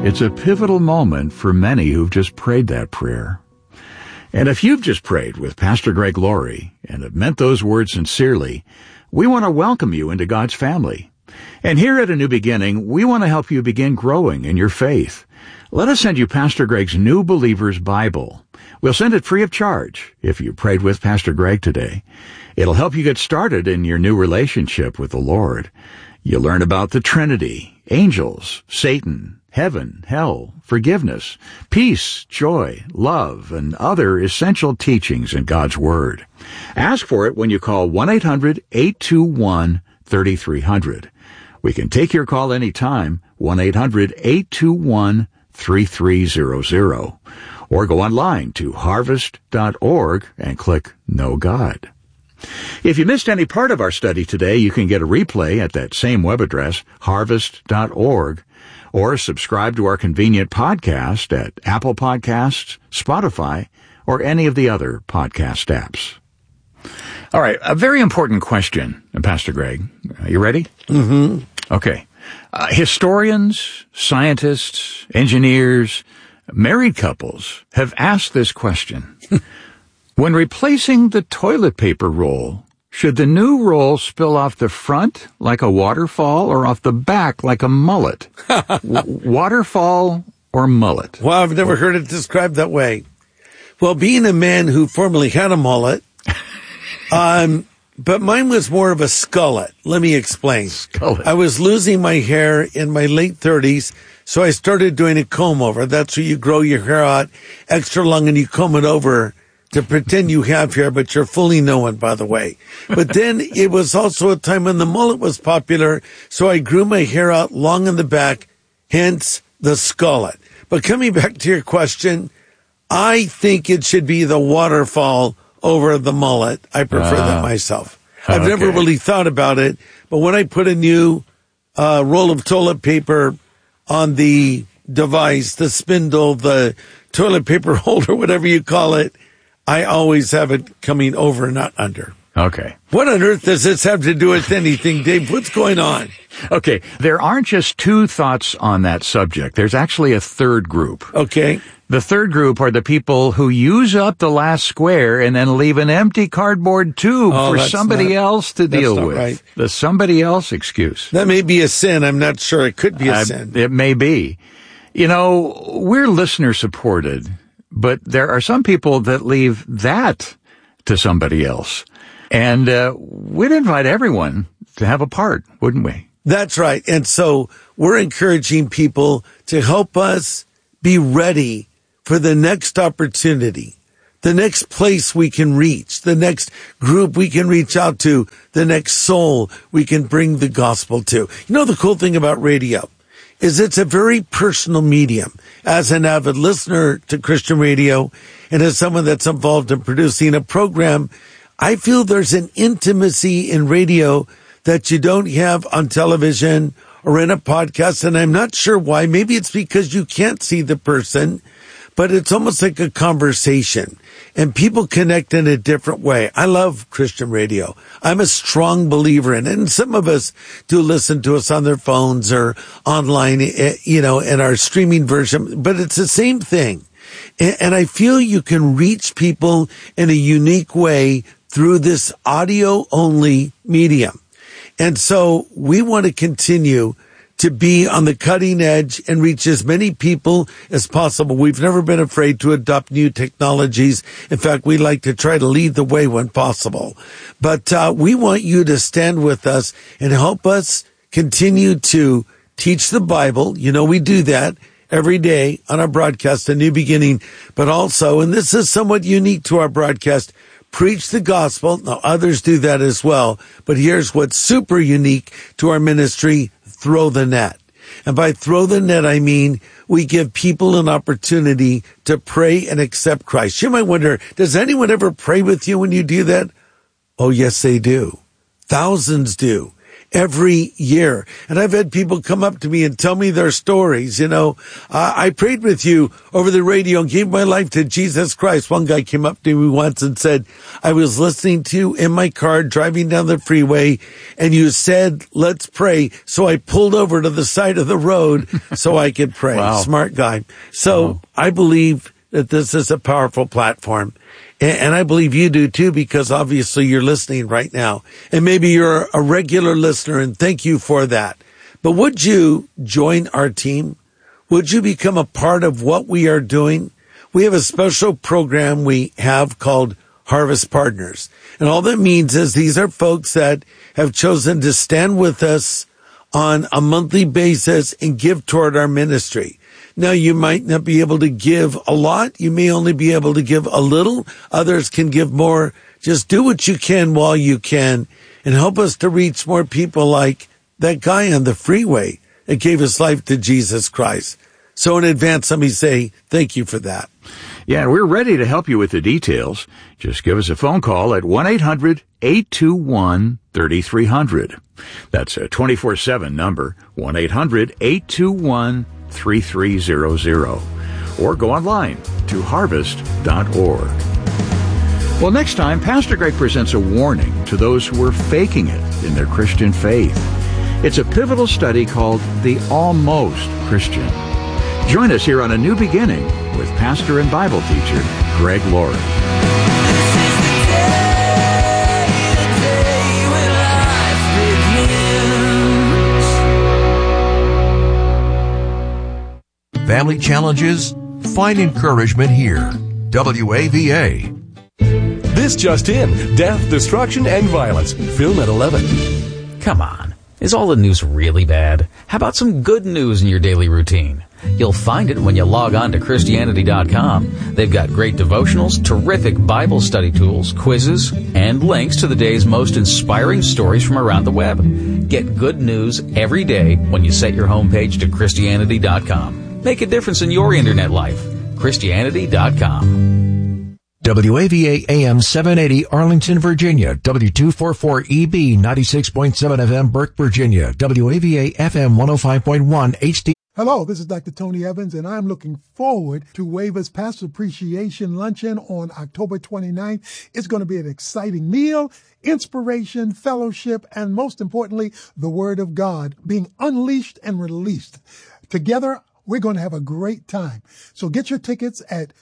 It's a pivotal moment for many who've just prayed that prayer. And if you've just prayed with Pastor Greg Laurie and have meant those words sincerely, we want to welcome you into God's family. And here at A New Beginning, we want to help you begin growing in your faith. Let us send you Pastor Greg's New Believer's Bible. We'll send it free of charge if you prayed with Pastor Greg today. It'll help you get started in your new relationship with the Lord. You'll learn about the Trinity, angels, Satan, heaven, hell, forgiveness, peace, joy, love, and other essential teachings in God's Word. Ask for it when you call 1-800-821-3300. We can take your call anytime, 1-800-821-3300. Or go online to harvest.org and click Know God. If you missed any part of our study today, you can get a replay at that same web address, harvest.org, or subscribe to our convenient podcast at Apple Podcasts, Spotify, or any of the other podcast apps. All right, a very important question, Pastor Greg. Are you ready? Mm-hmm. Okay. Historians, scientists, engineers, married couples have asked this question. When replacing the toilet paper roll, should the new roll spill off the front like a waterfall or off the back like a mullet? Waterfall or mullet? Well, I've never heard it described that way. Well, being a man who formerly had a mullet, but mine was more of a skullet. Let me explain. Skullet. I was losing my hair in my late 30s, so I started doing a comb over. That's where you grow your hair out extra long and you comb it over to pretend you have hair, but you're fooling no one, by the way. But then it was also a time when the mullet was popular, so I grew my hair out long in the back, hence the skullet. But coming back to your question, I think it should be the waterfall over the mullet. I prefer that myself. I've never really thought about it, but when I put a new roll of toilet paper on the device, the spindle, the toilet paper holder, whatever you call it, I always have it coming over, not under. Okay. What on earth does this have to do with anything, Dave? What's going on? Okay, there aren't just two thoughts on that subject. There's actually a third group. Okay. The third group are the people who use up the last square and then leave an empty cardboard tube for somebody else to deal with. Right. The somebody else excuse. That may be a sin. I'm not sure. It could be a sin. It may be. You know, we're listener supported, but there are some people that leave that to somebody else. And we'd invite everyone to have a part, wouldn't we? That's right. And so we're encouraging people to help us be ready for the next opportunity, the next place we can reach, the next group we can reach out to, the next soul we can bring the gospel to. You know, the cool thing about radio is it's a very personal medium. As an avid listener to Christian radio and as someone that's involved in producing a program, I feel there's an intimacy in radio that you don't have on television or in a podcast, and I'm not sure why. Maybe it's because you can't see the person, but it's almost like a conversation, and people connect in a different way. I love Christian radio. I'm a strong believer in it, and some of us do listen to us on their phones or online, you know, in our streaming version, but it's the same thing. And I feel you can reach people in a unique way through this audio-only medium. And so we want to continue to be on the cutting edge and reach as many people as possible. We've never been afraid to adopt new technologies. In fact, we like to try to lead the way when possible. But we want you to stand with us and help us continue to teach the Bible. You know, we do that every day on our broadcast, A New Beginning, but also, and this is somewhat unique to our broadcast, preach the gospel. Now, others do that as well, but here's what's super unique to our ministry: throw the net. And by throw the net, I mean we give people an opportunity to pray and accept Christ. You might wonder, does anyone ever pray with you when you do that? Oh, yes, they do. Thousands do. every year. And I've had people come up to me and tell me their stories. I prayed with you over the radio and gave my life to Jesus Christ. One guy came up to me once and said, I was listening to you in my car driving down the freeway and you said, let's pray. So I pulled over to the side of the road so I could pray. Wow. Smart guy. So I believe that this is a powerful platform. And I believe you do too, because obviously you're listening right now. And maybe you're a regular listener, and thank you for that. But would you join our team? Would you become a part of what we are doing? We have a special program we have called Harvest Partners. And all that means is these are folks that have chosen to stand with us on a monthly basis and give toward our ministry. Now, you might not be able to give a lot. You may only be able to give a little. Others can give more. Just do what you can while you can and help us to reach more people like that guy on the freeway that gave his life to Jesus Christ. So in advance, let me say thank you for that. Yeah, and we're ready to help you with the details. Just give us a phone call at 1-800-821-3300. That's a 24/7 number, 1-800-821-3300. Or go online to harvest.org. Well, next time, Pastor Greg presents a warning to those who are faking it in their Christian faith. It's a pivotal study called The Almost Christian. Join us here on A New Beginning with pastor and Bible teacher Greg Laurie. Family challenges? Find encouragement here. WAVA. This just in. Death, destruction, and violence. Film at 11. Come on. Is all the news really bad? How about some good news in your daily routine? You'll find it when you log on to Christianity.com. They've got great devotionals, terrific Bible study tools, quizzes, and links to the day's most inspiring stories from around the web. Get good news every day when you set your homepage to Christianity.com. Make a difference in your internet life. Christianity.com. WAVA AM 780 Arlington, Virginia. W244EB 96.7 FM Burke, Virginia. WAVA FM 105.1 HD. Hello, this is Dr. Tony Evans, and I'm looking forward to WAVA's Pastor Appreciation Luncheon on October 29th. It's going to be an exciting meal, inspiration, fellowship, and most importantly, the Word of God being unleashed and released. Together, we're going to have a great time. So get your tickets at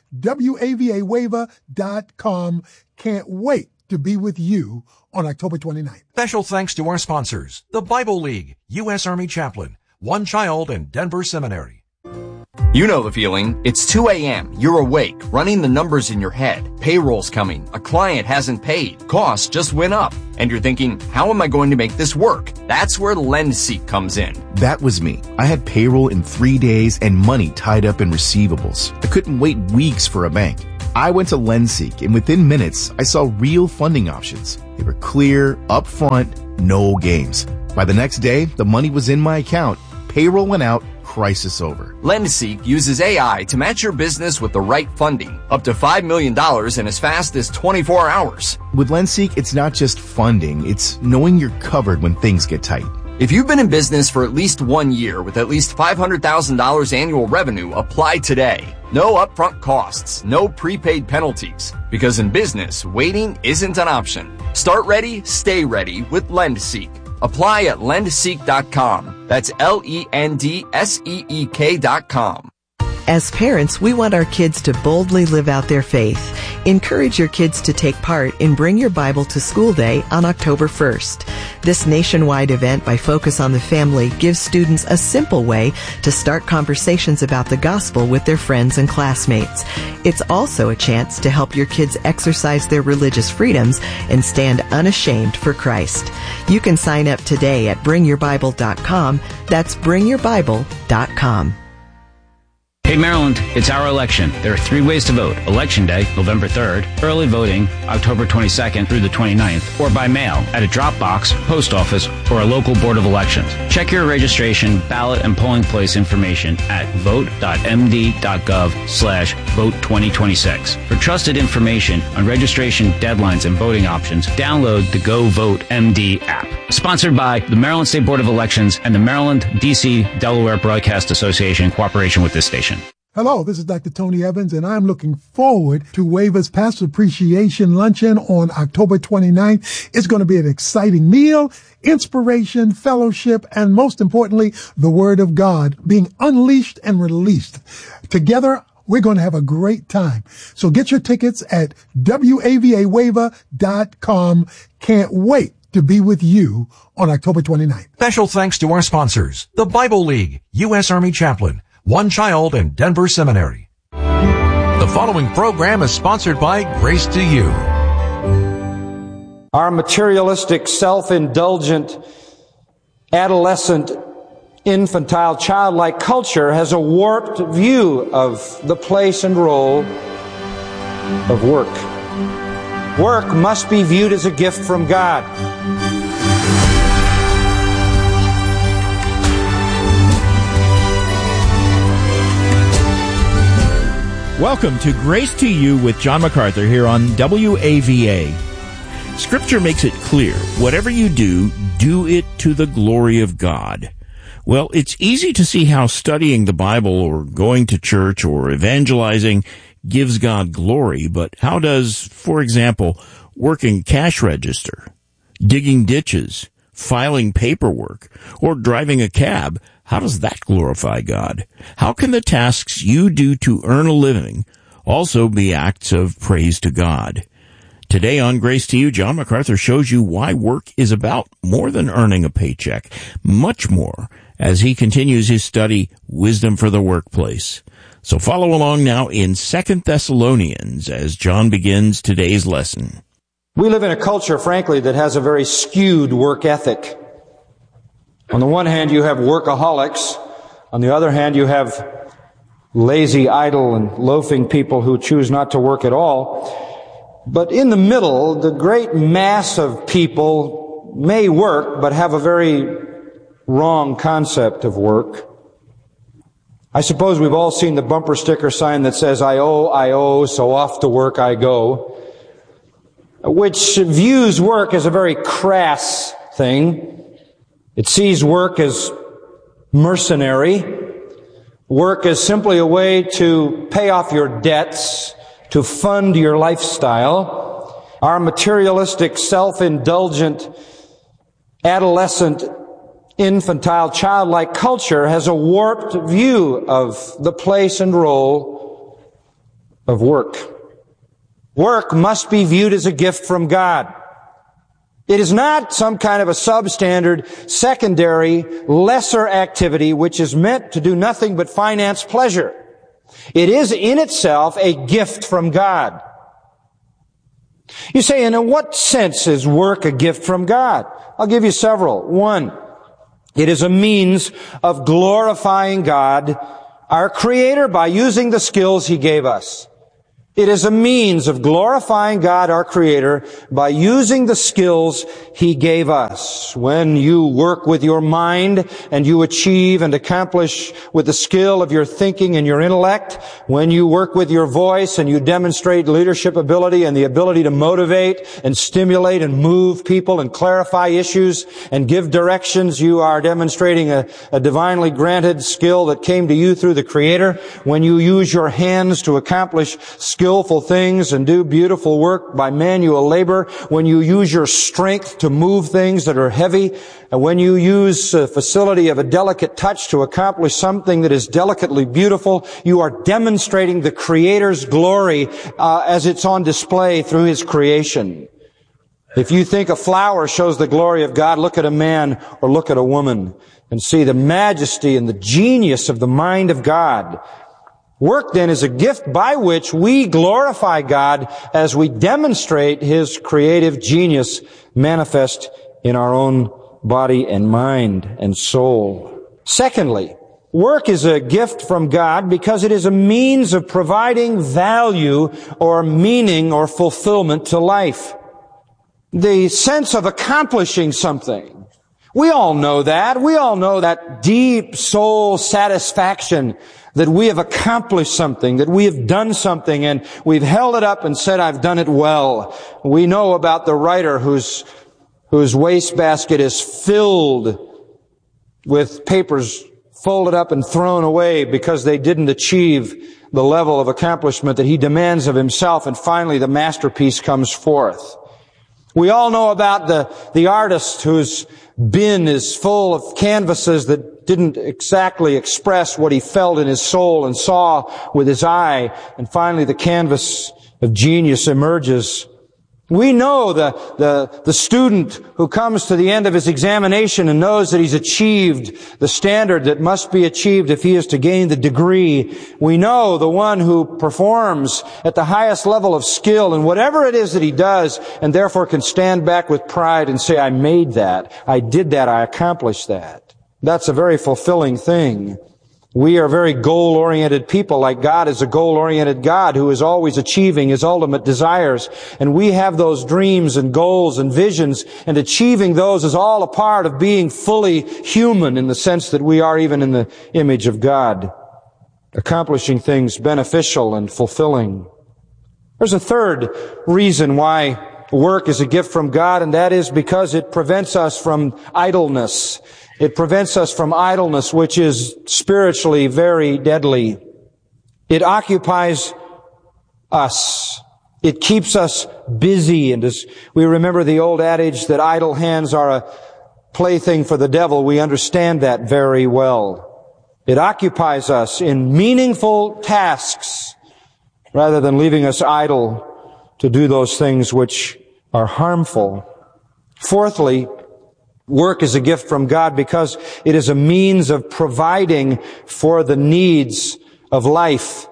WAVAWAVA.com. Can't wait to be with you on October 29th. Special thanks to our sponsors, the Bible League, U.S. Army Chaplain, One Child, and Denver Seminary. You know the feeling. It's 2 a.m. You're awake, running the numbers in your head. Payroll's coming. A client hasn't paid. Costs just went up. And you're thinking, how am I going to make this work? That's where LendSeek comes in. That was me. I had payroll in 3 days and money tied up in receivables. I couldn't wait weeks for a bank. I went to LendSeek, and within minutes, I saw real funding options. They were clear, upfront, no games. By the next day, the money was in my account. Payroll went out. Crisis over. LendSeek uses AI to match your business with the right funding, up to $5 million in as fast as 24 hours. With LendSeek, it's not just funding, it's knowing you're covered when things get tight. If you've been in business for at least 1 year with at least $500,000 annual revenue, apply today. No upfront costs, no prepaid penalties. Because in business, waiting isn't an option. Start ready, stay ready with LendSeek. Apply at lendseek.com. That's LENDSEEK.com. As parents, we want our kids to boldly live out their faith. Encourage your kids to take part in Bring Your Bible to School Day on October 1st. This nationwide event by Focus on the Family gives students a simple way to start conversations about the gospel with their friends and classmates. It's also a chance to help your kids exercise their religious freedoms and stand unashamed for Christ. You can sign up today at bringyourbible.com. That's bringyourbible.com. Hey Maryland, it's our election. There are 3 ways to vote. Election Day, November 3rd, early voting, October 22nd through the 29th, or by mail at a drop box, post office, or a local board of elections. Check your registration, ballot, and polling place information at vote.md.gov/vote2026. For trusted information on registration deadlines and voting options, download the Go Vote MD app. Sponsored by the Maryland State Board of Elections and the Maryland, D.C., Delaware Broadcast Association in cooperation with this station. Hello, this is Dr. Tony Evans, and I'm looking forward to WAVA's Pastor Appreciation Luncheon on October 29th. It's going to be an exciting meal, inspiration, fellowship, and most importantly, the Word of God being unleashed and released. Together, we're going to have a great time. So get your tickets at WAVAWAVA.com. Can't wait to be with you on October 29th. Special thanks to our sponsors, the Bible League, U.S. Army Chaplain, One Child, and Denver Seminary. The following program is sponsored by Grace to You. Our materialistic, self-indulgent, adolescent, infantile, childlike culture has a warped view of the place and role of work. Work must be viewed as a gift from God. Welcome to Grace to You with John MacArthur here on WAVA. Scripture makes it clear, whatever you do, do it to the glory of God. Well, it's easy to see how studying the Bible or going to church or evangelizing gives God glory, but how does, for example, working cash register, digging ditches, filing paperwork, or driving a cab, how does that glorify God? How can the tasks you do to earn a living also be acts of praise to God? Today on Grace to You, John MacArthur shows you why work is about more than earning a paycheck, much more, as he continues his study, Wisdom for the Workplace. So follow along now in 2 Thessalonians as John begins today's lesson. We live in a culture, frankly, that has a very skewed work ethic. On the one hand, you have workaholics. On the other hand, you have lazy, idle, and loafing people who choose not to work at all. But in the middle, the great mass of people may work, but have a very wrong concept of work. I suppose we've all seen the bumper sticker sign that says, I owe, so off to work I go, which views work as a very crass thing. It sees work as mercenary. Work as simply a way to pay off your debts, to fund your lifestyle. Our materialistic, self-indulgent, adolescent, infantile, childlike culture has a warped view of the place and role of work. Work must be viewed as a gift from God. It is not some kind of a substandard, secondary, lesser activity which is meant to do nothing but finance pleasure. It is in itself a gift from God. You say, and in what sense is work a gift from God? I'll give you several. One, it is a means of glorifying God, our Creator, by using the skills He gave us. It is a means of glorifying God, our Creator, by using the skills He gave us. When you work with your mind and you achieve and accomplish with the skill of your thinking and your intellect, when you work with your voice and you demonstrate leadership ability and the ability to motivate and stimulate and move people and clarify issues and give directions, you are demonstrating a divinely granted skill that came to you through the Creator. When you use your hands to accomplish skillful things and do beautiful work by manual labor, when you use your strength to move things that are heavy, and when you use a facility of a delicate touch to accomplish something that is delicately beautiful, you are demonstrating the Creator's glory as it's on display through His creation. If you think a flower shows the glory of God, look at a man or look at a woman and see the majesty and the genius of the mind of God. Work, then, is a gift by which we glorify God as we demonstrate His creative genius manifest in our own body and mind and soul. Secondly, work is a gift from God because it is a means of providing value or meaning or fulfillment to life. The sense of accomplishing something. We all know that. We all know that deep soul satisfaction that we have accomplished something, that we have done something, and we've held it up and said, I've done it well. We know about the writer whose whose wastebasket is filled with papers folded up and thrown away because they didn't achieve the level of accomplishment that he demands of himself, and finally the masterpiece comes forth. We all know about the artist whose bin is full of canvases that didn't exactly express what he felt in his soul and saw with his eye, and finally the canvas of genius emerges. We know the student who comes to the end of his examination and knows that he's achieved the standard that must be achieved if he is to gain the degree. We know the one who performs at the highest level of skill in whatever it is that he does, and therefore can stand back with pride and say, I made that, I did that, I accomplished that. That's a very fulfilling thing. We are very goal-oriented people, like God is a goal-oriented God who is always achieving His ultimate desires. And we have those dreams and goals and visions, and achieving those is all a part of being fully human in the sense that we are even in the image of God, accomplishing things beneficial and fulfilling. There's a third reason why work is a gift from God, and that is because it prevents us from idleness. It prevents us from idleness, which is spiritually very deadly. It occupies us. It keeps us busy. And as we remember the old adage that idle hands are a plaything for the devil, we understand that very well. It occupies us in meaningful tasks rather than leaving us idle to do those things which are harmful. Fourthly, work is a gift from God because it is a means of providing for the needs of life.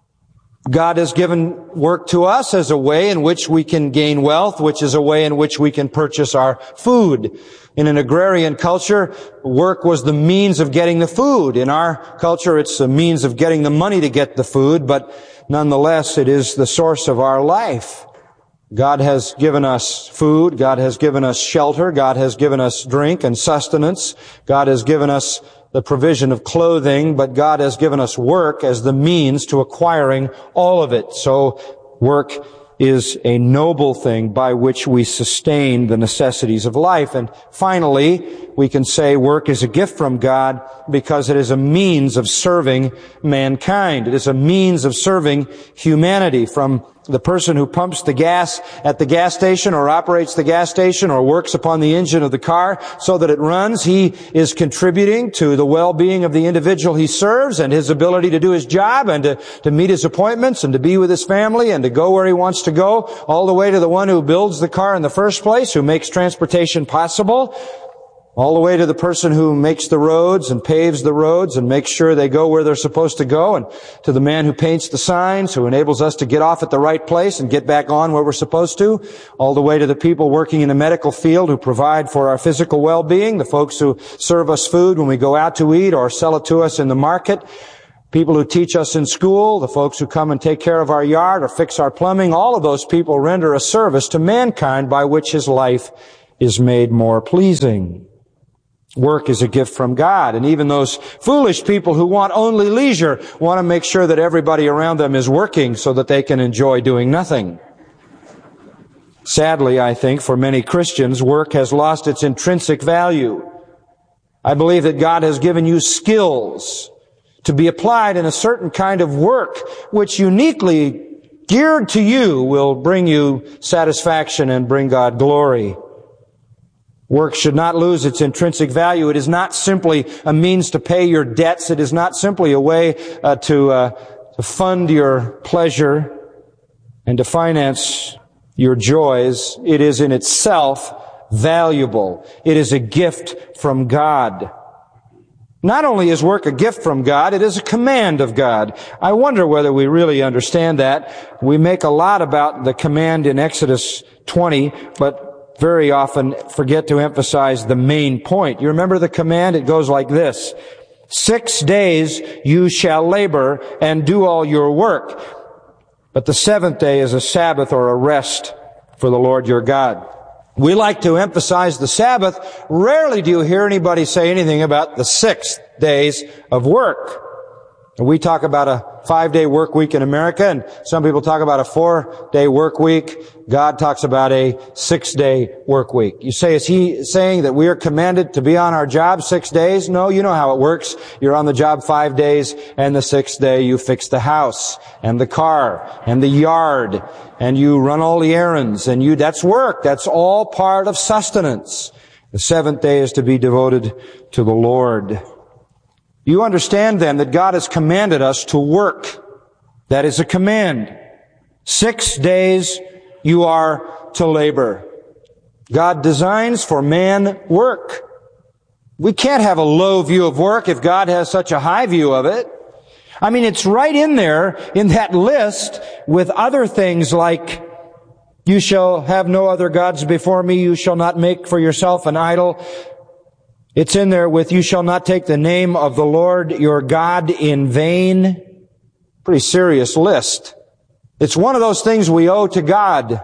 God has given work to us as a way in which we can gain wealth, which is a way in which we can purchase our food. In an agrarian culture, work was the means of getting the food. In our culture, it's a means of getting the money to get the food, but nonetheless, it is the source of our life. God has given us food. God has given us shelter. God has given us drink and sustenance. God has given us the provision of clothing, but God has given us work as the means to acquiring all of it. So work is a noble thing by which we sustain the necessities of life. And finally, we can say work is a gift from God because it is a means of serving mankind. It is a means of serving humanity, from the person who pumps the gas at the gas station or operates the gas station or works upon the engine of the car so that it runs. He is contributing to the well-being of the individual he serves and his ability to do his job and to meet his appointments and to be with his family and to go where he wants to go, all the way to the one who builds the car in the first place, who makes transportation possible, all the way to the person who makes the roads and paves the roads and makes sure they go where they're supposed to go, and to the man who paints the signs, who enables us to get off at the right place and get back on where we're supposed to, all the way to the people working in the medical field who provide for our physical well-being, the folks who serve us food when we go out to eat or sell it to us in the market, people who teach us in school, the folks who come and take care of our yard or fix our plumbing. All of those people render a service to mankind by which his life is made more pleasing. Work is a gift from God, and even those foolish people who want only leisure want to make sure that everybody around them is working so that they can enjoy doing nothing. Sadly, I think, for many Christians, work has lost its intrinsic value. I believe that God has given you skills to be applied in a certain kind of work which uniquely geared to you will bring you satisfaction and bring God glory. Work should not lose its intrinsic value. It is not simply a means to pay your debts. It is not simply a way to fund your pleasure and to finance your joys. It is in itself valuable. It is a gift from God. Not only is work a gift from God, it is a command of God. I wonder whether we really understand that. We make a lot about the command in Exodus 20, but very often forget to emphasize the main point. You remember the command? It goes like this: 6 days you shall labor and do all your work, but the seventh day is a Sabbath or a rest for the Lord your God. We like to emphasize the Sabbath. Rarely do you hear anybody say anything about the 6 days of work. We talk about a 5-day work week in America, and some people talk about a 4-day work week. God talks about a 6-day work week. You say, is he saying that we are commanded to be on our job 6 days? No, you know how it works. You're on the job 5 days, and the 6th day you fix the house, and the car, and the yard, and you run all the errands, and that's work. That's all part of sustenance. The 7th day is to be devoted to the Lord. You understand then that God has commanded us to work. That is a command. 6 days you are to labor. God designs for man work. We can't have a low view of work if God has such a high view of it. I mean, it's right in there in that list with other things like, you shall have no other gods before me, you shall not make for yourself an idol. It's in there with, you shall not take the name of the Lord your God in vain. Pretty serious list. It's one of those things we owe to God.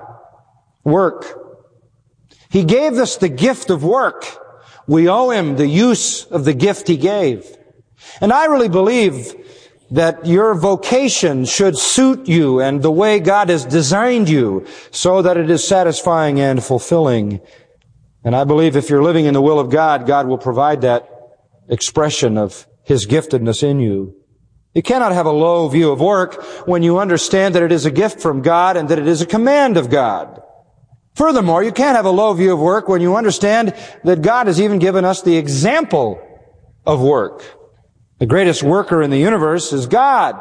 Work. He gave us the gift of work. We owe Him the use of the gift He gave. And I really believe that your vocation should suit you and the way God has designed you so that it is satisfying and fulfilling. And I believe if you're living in the will of God, God will provide that expression of His giftedness in you. You cannot have a low view of work when you understand that it is a gift from God and that it is a command of God. Furthermore, you can't have a low view of work when you understand that God has even given us the example of work. The greatest worker in the universe is God.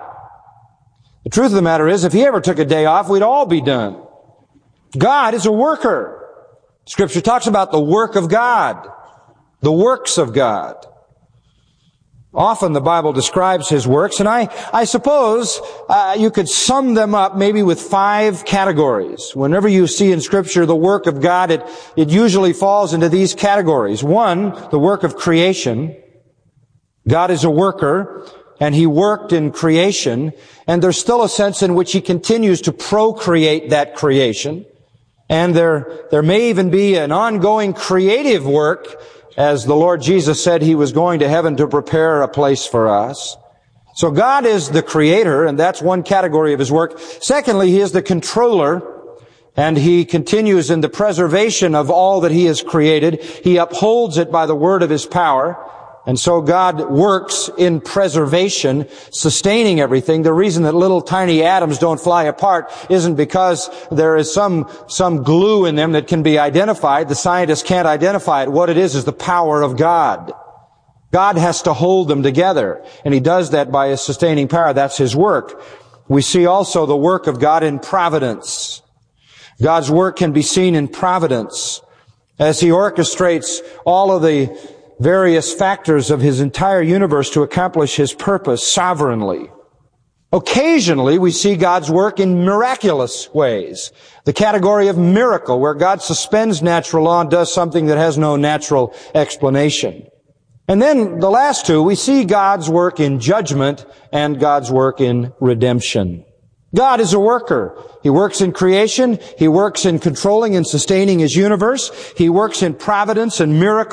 The truth of the matter is, if He ever took a day off, we'd all be done. God is a worker. Scripture talks about the work of God, the works of God. Often the Bible describes His works, and I suppose you could sum them up maybe with 5 categories. Whenever you see in Scripture the work of God, it usually falls into these categories. 1, the work of creation. God is a worker, and He worked in creation, and there's still a sense in which He continues to procreate that creation. And there may even be an ongoing creative work, as the Lord Jesus said He was going to heaven to prepare a place for us. So God is the creator, and that's one category of His work. Secondly, He is the controller, and He continues in the preservation of all that He has created. He upholds it by the word of His power. And so God works in preservation, sustaining everything. The reason that little tiny atoms don't fly apart isn't because there is some glue in them that can be identified. The scientists can't identify it. What it is the power of God. God has to hold them together, and He does that by His sustaining power. That's His work. We see also the work of God in providence. God's work can be seen in providence as He orchestrates all of the various factors of His entire universe to accomplish His purpose sovereignly. Occasionally, we see God's work in miraculous ways. The category of miracle, where God suspends natural law and does something that has no natural explanation. And then the last 2, we see God's work in judgment and God's work in redemption. God is a worker. He works in creation. He works in controlling and sustaining His universe. He works in providence and miracles.